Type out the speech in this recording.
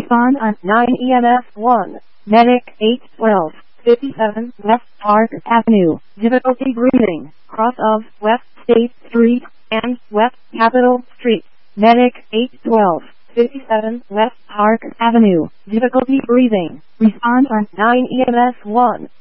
Respond on 9 EMS 1. Medic 812. 57 West Park Avenue. Difficulty breathing. Cross of West State Street and West Capitol Street. Medic 812. 57 West Park Avenue. Difficulty breathing. Respond on 9 EMS 1.